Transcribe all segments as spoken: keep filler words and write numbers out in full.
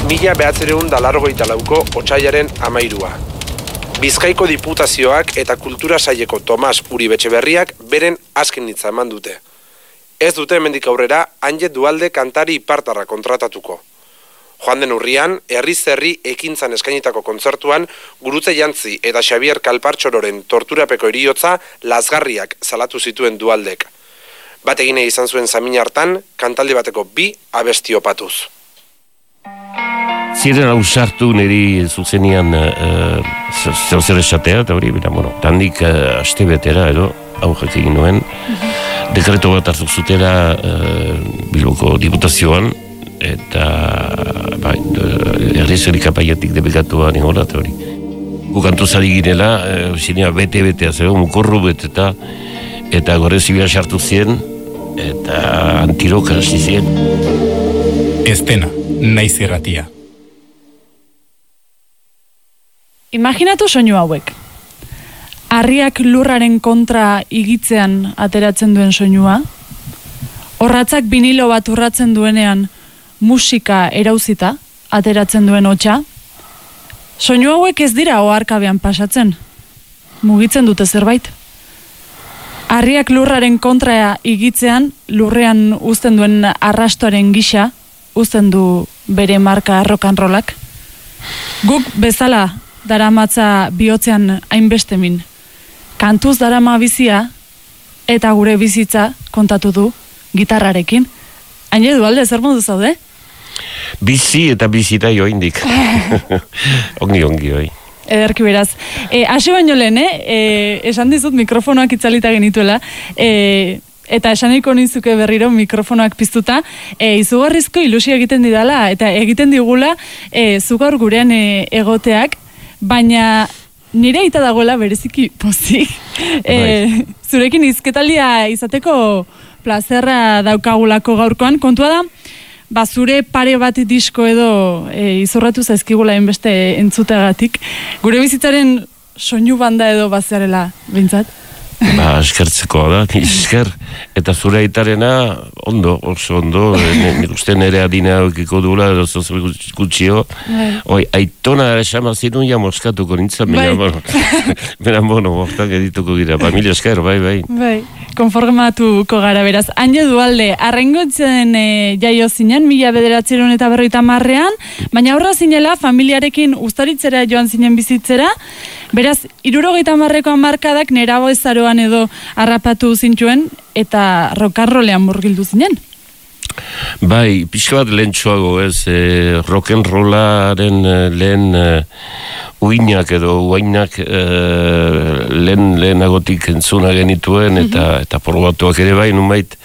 Mila behatziehun eta laurogeita lauko otsailaren hamairua. Bizkaiko Diputazioak eta Kultura Saileko Tomas Uribetxeberriak beren azken hitza eman dute. Ez dute hemendik aurrera Anje Dualde kantari ipartarra kontratatuko. Joan den urrian, herriz herri ekintzan eskainitako kontzertuan Gurutze Jantzi eta Xabier Kalpartxororen torturapeko heriotza lazgarriak salatu zituen Dualdek. Bat egine izan zuen zamin hartan, kantaldi bateko bi abesti opatuz. Ziren hau sartu niri zuzenian uh, zer esatea, eta hori, bera, bueno, tandik uh, aste betera, edo, hau jak egin nuen, mm-hmm. dekreto bat hartu zutela uh, Bilboko Diputazioan, eta bai, errezerik apaiatik debekatuan ingola, eta hori. Gukantuzari ginela, uh, zinea bete-betea, zego, mukorru beteta, eta gore zibia sartu zien, eta antiroka hasi zien. Estena, naiz irratia. Imaginatu soinu hauek. Harriak lurraren kontra igitzean ateratzen duen soinua. Orratzak vinilo bat urratzen duenean musika erauzita ateratzen duen hotsa. Soinu hauek ez dira oharkabean pasatzen. Mugitzen dute zerbait. Harriak lurraren kontra igitzean lurrean uzten duen arrastoaren gisa uzten du bere marka rock and rollak. Guk bezala daramatza bihotzean hainbeste min. Kantuz darama bizia eta gure bizitza kontatu du gitarrarekin. Anje Dualde, zer modu zaude? Bizi eta bizita joindik. ongi, ongi, oi. Ederki beraz. E, hasi baino lehen, eh? E, esan dizut mikrofonoak itzalita genituela, e, eta esaniko nizuke berriro mikrofonoak piztuta, e, izugarrizko ilusio egiten didala, eta egiten digula e, zugaur gurean e, egoteak, baina nire aita dagoela bereziki pozik. E, zurekin hizketaldia izateko plazerra daukagulako gaurkoan, kontua da, ba, zure pare bat disko edo e, izorratu zaizkigula enbeste entzuteagatik. Gure bizitzaren soinu banda edo bazarela, bintzat? Ba, eskertzeko da, esker, eta zure aitarena ondo, oso ondo, nik uste nire adina eukiko duela, edo zozo gutxio, oi, aitona esama zinun ja moskatuko nintzen, bena, bueno, bena, bueno, mortak edituko gira, ba, mila esker, bai, bai. Bai, konformatuko gara, beraz. Anje Dualde, arrengotzen e, jaio zinen, mila bederatzeron eta berroita marrean, baina aurra zinela, familiarekin ustaritzera joan zinen bizitzera, beraz, irurogeita marreko amarkadak nerabo ezaroan edo harrapatu zintuen eta rock'n'rollean murgildu zinen. Bai, pixka bat lehentxoago ez, e, rock'n'rollaren lehen e, uinak edo uainak e, lehen lehenagotik entzuna genituen eta, mm-hmm. eta probatuak ere bai, numait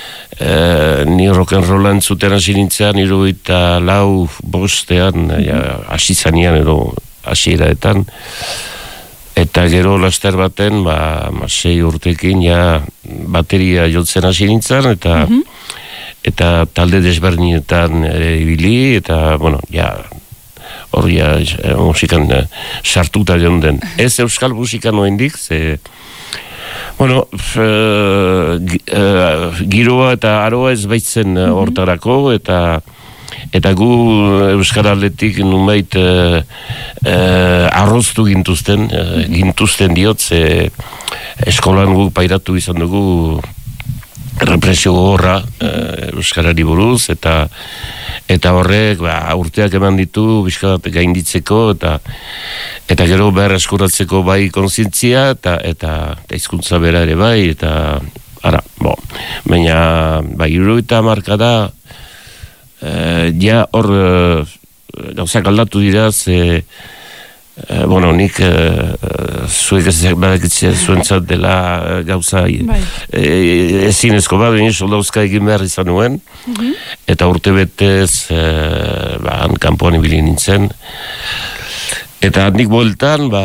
e, ni rock'n'rolla entzuten hasi nintzen, irurogeita lau bostean, hasi ja, zanean edo hasieraetan, eta gero laster baten, ba, sei urtekin, ja, bateria jotzen hasi nintzen, eta, mm-hmm. eta talde desberdinetan ere ibili, eta, bueno, ja, hor, ja, musikan sartuta joan den. Ez euskal musikan oendik, ze, bueno, f, uh, giroa eta aroa ez baitzen mm-hmm. hortarako, eta eta gu euskaraletik numait e, e, arroztu gintuzten, e, gintuzten diot, ze eskolan gu pairatu izan dugu represio gogorra e, euskarari buruz, eta eta horrek ba, urteak eman ditu bizkat gainditzeko, eta eta gero behar eskuratzeko bai kontzientzia, eta eta hizkuntza bera ere bai, eta ara, bo, baina bai, hirurogeita hamarka da, Uh, ja hor uh, gauzak aldatu dira, ze uh, bueno, nik uh, zuek ez badakitzea zuentzat dela uh, gauza bai. e, ezinezko bat, baina soldauzka egin behar izan nuen, mm-hmm. eta urte betez uh, ba, kanpoan ibili nintzen, eta nik bueltan ba,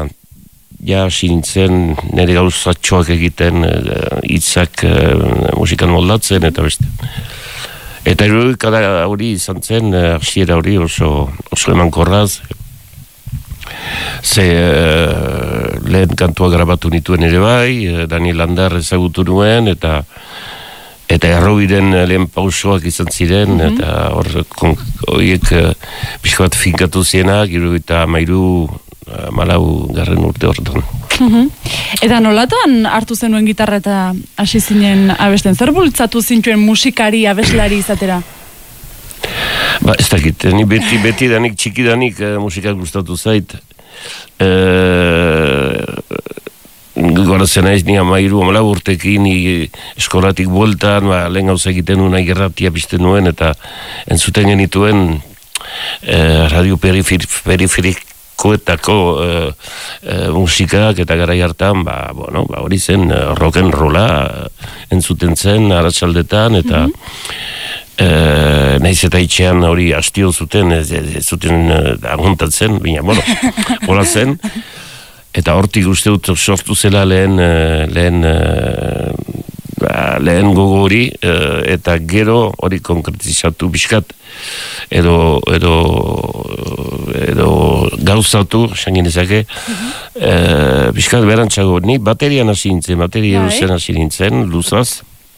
ja hasi nintzen nire gauzatxoak egiten hitzak uh, uh, musikan moldatzen eta beste. Eta irudikada hori izan zen, hasiera hori oso, oso emankorraz. Ze uh, lehen kantua grabatu nituen ere bai, Daniel Landar ezagutu nuen, eta eta errobiren lehen pausoak izan ziren, mm-hmm. eta hor, horiek pixka bat finkatu zienak, irurogeita hamairu, malau garren urte horretan. Mm-hmm. Eta nolatan hartu zenuen gitarra eta hasi zinen abesten? Zer bultzatu zintuen musikari, abeslari izatera? Ba, ez dakit, ni beti, beti danik, txiki danik eh, musikak gustatu zait. Eh, Goratzen naiz, ni amairu, amala urtekin, ni eskolatik bueltan, ba, lehen gauza egiten nuen aigerratia pizten nuen, eta entzuten genituen eh, radio periferikoetako eh, eh, musikak eta garai hartan, ba, bueno, ba, hori zen eh, rock and rolla entzuten zen, arratsaldetan, eta mm-hmm. eh, nahiz eta itxean hori hastio zuten, ez, ez zuten eh, aguntatzen, baina, bueno, hola zen. Eta hortik uste dut sortu zela lehen, lehen, lehen gogo hori, eta gero hori konkretizatu bizkat, edo, edo, edo gauzatu, sangin ezake, mm-hmm. bizkat berantzago, ni baterian hasi nintzen, bateria eruzen hasi nintzen, luzaz,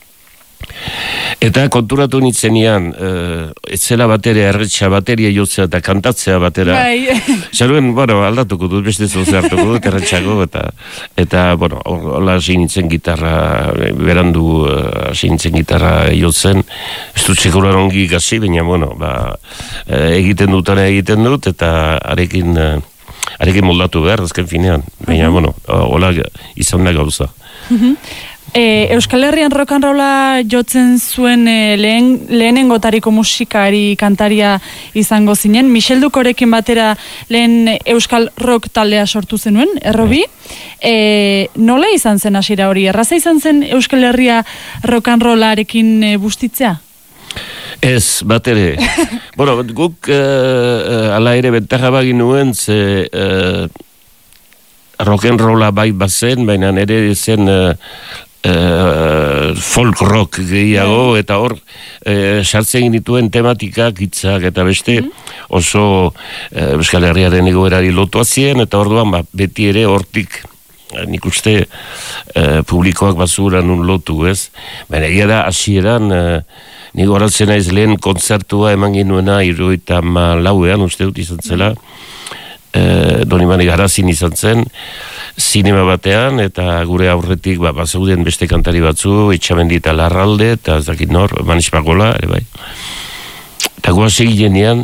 eta konturatu nintzenian, uh, ez zela bateria erretxa, bateria jotzea eta kantatzea batera. Zeruen, bueno, aldatuko dut, beste zoze hartuko dut erretxako, eta, eta bueno, hola hasi nintzen gitarra, berandu hasi uh, nintzen gitarra jotzen, ez dut sekular ongi gazi, baina, bueno, ba, egiten dutana egiten dut, eta arekin, uh, arekin moldatu behar, azken finean, baina, uh-huh. bueno, hola izan da gauza. Uh-huh. E, Euskal Herrian rock and rolla jotzen zuen e, lehen, lehenengotariko musikari kantaria izango zinen. Michel Dukorekin batera lehen Euskal Rock taldea sortu zenuen, errobi. E, nola izan zen hasiera hori? Erraza izan zen Euskal Herria rock and rollarekin e, bustitzea? Ez, bat ere. Bueno, guk uh, ala ere bentaja bagin nuen, ze uh, rock and rolla bai bazen, baina ere zen... Uh, Uh, folk rock gehiago, eta hor uh, sartzen dituen tematikak, hitzak eta beste mm-hmm. oso uh, Euskal Herriaren egoerari lotua ziren, eta orduan ba, beti ere hortik uh, nik uste uh, publikoak bazuran un lotu, ez? Baina egia da, hasieran uh, nik horatzen naiz lehen kontzertua eman ginuena hirurogeita hamalauean uste dut izan zela, uh, Donibane Garazin izan zen, zinema batean, eta gure aurretik ba, bazauden beste kantari batzu, Etxamendi eta Larralde, eta ez dakit nor, Manis Pagola, ere bai. Eta goaz eginean,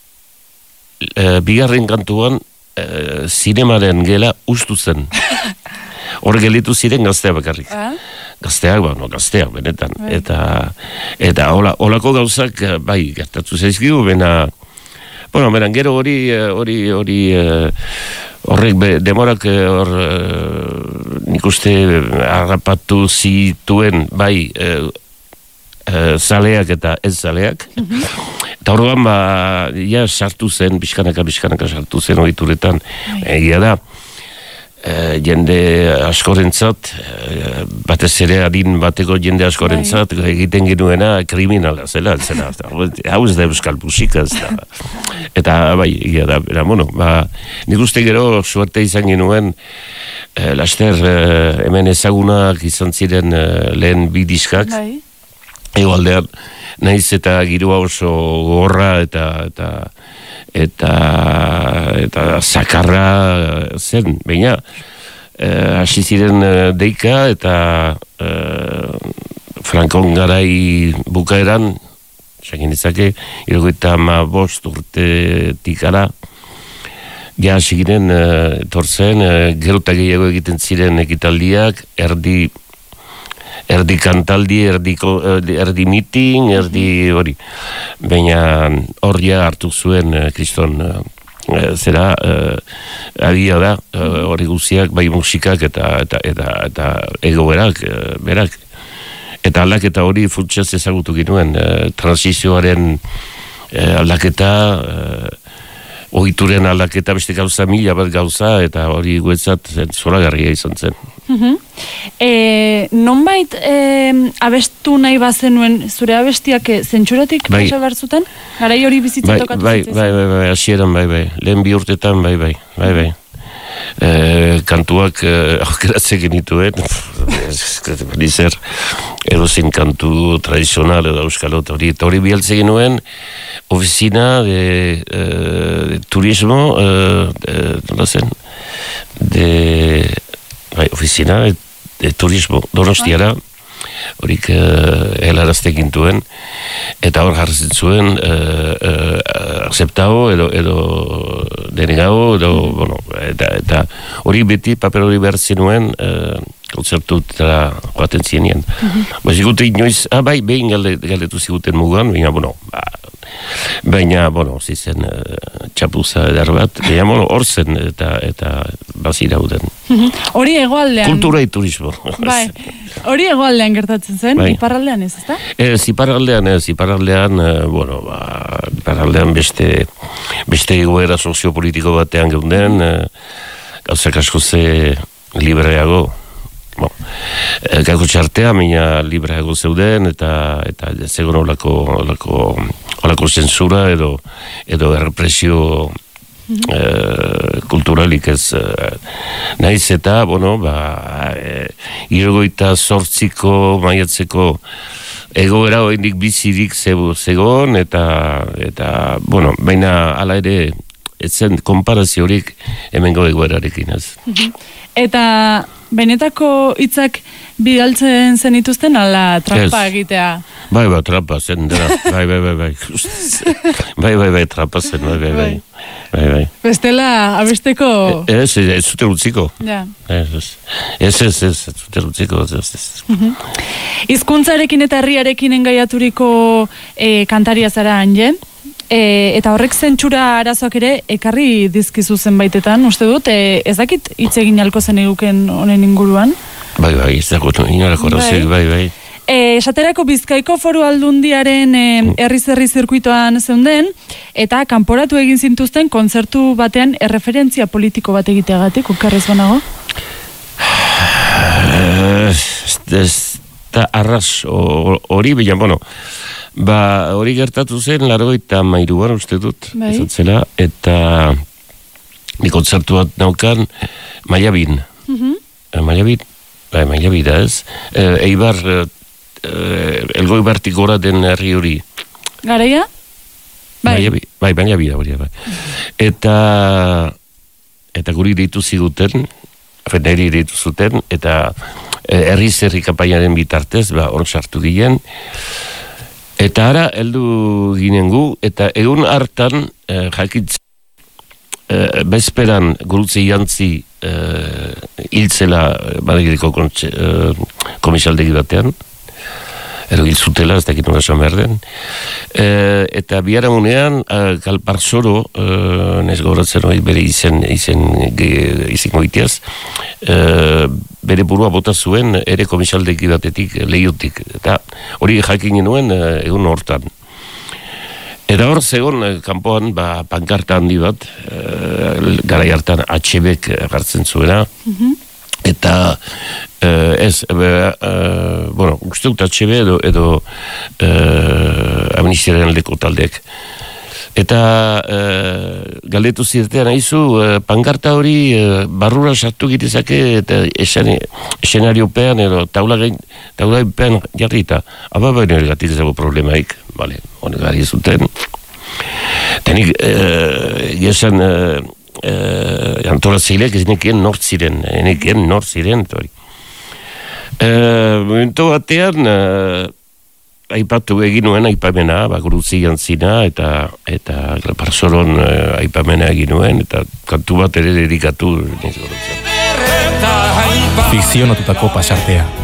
e, bigarren kantuan, e, zinemaren gela ustu zen. Hor gelitu ziren gazteak bakarrik. Gazteak, ba, no, gazteak, benetan. Eta, eta hola, holako gauzak, bai, gertatu zaizkigu, bena, bueno, beran, gero hori, hori, hori, horrek be, demorak hor uh, nik uste harrapatu zituen bai uh, uh, zaleak eta ez zaleak mm-hmm. eta horrean ba ja sartu zen, bizkanaka bizkanaka sartu zen ohituretan, egia da uh, jende askorentzat uh, batez ere adin bateko jende askorentzat egiten genuena kriminala zela, zela hau ez da euskal musika ez da. Eta bai, egia da, era, bueno, ba, nik uste gero suerte izan genuen, eh, laster eh, hemen ezagunak izan ziren eh, lehen bi diskak, bai. Egoaldean, naiz eta girua oso gorra eta eta eta eta zakarra zen, baina eh, hasi ziren eh, deika eta eh, Frankon garai bukaeran, sakin izake, hirurogeita hamabost urtetik ara, ja hasi ginen uh, etortzen, uh, gero eta gehiago egiten ziren ekitaldiak, erdi, erdi kantaldi, erdi, erdi meeting, erdi hori. Baina hor ja hartu zuen, uh, kriston, uh, zera, uh, agia da, hori uh, guziak, bai musikak eta, eta, eta, eta egoerak, uh, berak. Eta aldaketa hori funtsaz ezagutu ginuen, e, transizioaren e, aldaketa, e, ohituren aldaketa, beste gauza mila bat gauza, eta hori guetzat zoragarria izan zen. Mm-hmm. E, nonbait e, abestu nahi bazenuen zure abestiak zentsuratik bai. Pasa behar zuten? Garai hori bizitzen bai, tokatu bai, zitzen? Bai, bai, bai, hasieran bai, bai, lehen bi urtetan bai, bai, bai, bai. e, kantuak e, aukeratzen genituen, nizer, erozin kantu tradizional edo euskalot, hori, eta hori bialtzen genuen, oficina de, e, de turismo, e, de, nola zen, de, bai, oficina de, de turismo, Donostiara, horik uh, helarazte gintuen, eta hor jartzen zuen uh, uh, aceptao edo, edo denegao, edo, mm-hmm. bueno, eta, eta hori beti, paper hori behar zenuen, uh, kontzertutara joaten zienien. Mm-hmm. Ba, zigute inoiz, ah, bai, behin galde, galdetu ziguten mugan, baina, bueno, ba, baina, bueno, zizen uh, txapuza edar bat, baina, bueno, hor zen, eta, eta bazira uden. Hori hegoaldean. Kultura y turismo. Bai, hori hegoaldean gertatzen zen, bai. Iparraldean ez, ezta? Ez, iparraldean ez, iparraldean, eh, bueno, ba, iparraldean beste, beste egoera soziopolitiko batean geunden, eh, gauzak asko ze libreago, bon, eh, gako txartea, mina libreago zeuden, eta, eta zegoen olako, olako, olako zensura edo, edo errepresio Uh, kulturalik ez uh, naiz eta, bueno, ba, e, irogoita sortziko maiatzeko egoera oendik bizirik zegoen, eta, eta, bueno, baina ala ere, etzen konparaziorik hemengo egoerarekin, ez. Eta benetako hitzak bidaltzen zenituzten, ala trampa egitea? Bai, bai, trampa zen, dena, bai, bai, bai, bai, bai, bai, bai, trampa zen, bai, bai, bai. Bai, bai. Bestela, abesteko... Ez, ez, ez zute utziko. Ja. Ez, ez, ez, ez, ez zute utziko, ez, ez. Hizkuntzarekin eta herriarekin engaiaturiko e, kantaria zara, Anje, e, eta horrek zentsura arazoak ere ekarri dizkizu zenbaitetan, uste dut, e, ez dakit hitz egin alko zen eguken honen inguruan? Bai, bai, ez dakot, inolako arazoak, bai, bai. E, esaterako Bizkaiko Foru Aldundiaren e, herri-zerri zirkuitoan zeunden, eta kanporatu egin zintuzten kontzertu batean erreferentzia politiko bat egiteagatik, okerrez banago? Ez da arras hori, baina, bueno, ba, hori gertatu zen, largoita mairuan uste dut, bai. Ezatzela, eta ni kontzertu bat naukan Maiabin. Uh-huh. Maiabin, bai, Maiabin da ez, e, Eibar, Uh, elgoi bartik gora den herri hori. Garaia? Bai. Bai, baina bida hori, bai. Eta, eta guri deitu ziguten, neri deitu zuten, eta herri zerri kampainaren bitartez, ba, hor sartu ginen. Eta ara, heldu ginen gu, eta egun hartan, eh, jakitz, eh, bezperan gurutze jantzi eh, hiltzela, badegiriko eh, komisaldegi batean, edo hil zutela, ez dakit nola esan behar den. E, eta biharamunean, Kalparzoro, e, nes gauratzen hori bere izen, izen, izen goiteaz, e, bere burua bota zuen ere komisaldeki batetik, lehiotik. Eta hori jakin genuen egun hortan. Eta hor zegoen, kanpoan, ba, pankarta handi bat, e, garai hartan H B-ek hartzen zuena, mm-hmm. Eta eh, ez, eh, bueno, uste dut H B edo, edo eh, amnistiaren aldeko taldeek. Eta eh, galdetu zirtean haizu, eh, pankarta hori eh, barrura sartu gitezake eta esenariopean edo taula taulapean jarri eta aba baino egatik zago problemaik, vale, honek gari zuten. Tenik, eh, gesan... Eh, Uh, antolatzeilek ez nekien nort ziren, nekien nort ziren, eta hori. Uh, momentu batean, uh, aipatu egin nuen aipamena, bagurutzi jantzina, eta eta Parzoron uh, aipamena egin nuen, eta kantu bat ere dedikatu. Fikzionatutako pasartea.